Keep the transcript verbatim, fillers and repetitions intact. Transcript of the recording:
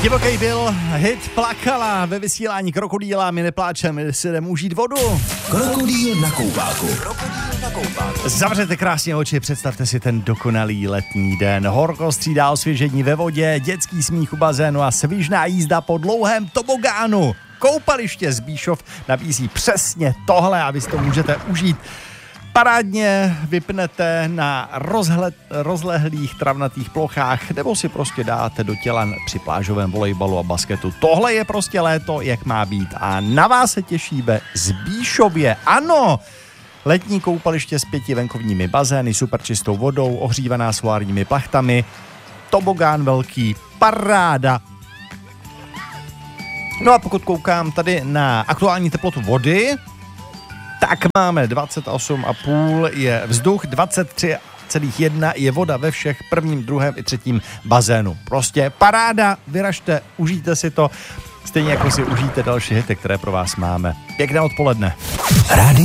Divokej byl hit Plakala ve vysílání Krokodýla. My nepláčeme, my si jdeme užít vodu. Krokodýl na koupáku. Krokodýl na koupáku. Zavřete krásně oči, představte si ten dokonalý letní den. Horko střídá osvěžení ve vodě, dětský smích u bazénu a svižná jízda po dlouhém tobogánu. Koupaliště Zbíšov nabízí přesně tohle a vy si to můžete užít. Parádně vypnete na rozhled, rozlehlých travnatých plochách nebo si prostě dáte do těla při plážovém volejbalu a basketu. Tohle je prostě léto, jak má být a na vás se těší ve Zbíšově. Ano, letní koupaliště s pěti venkovními bazény, super čistou vodou, ohřívaná solárními plachtami, tobogán velký, paráda. No a pokud koukám tady na aktuální teplotu vody, tak máme dvacet osm celá pět je vzduch, dvacet tři celá jedna je voda ve všech prvním, druhém i třetím bazénu. Prostě paráda, vyražte, užijte si to, stejně jako si užijte další hity, které pro vás máme. Pěkné odpoledne. Rádio